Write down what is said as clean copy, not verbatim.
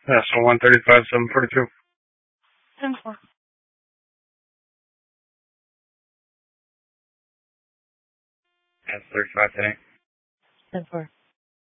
Yeah, so 135, 742. 10-4. That's 35 today. 10-4.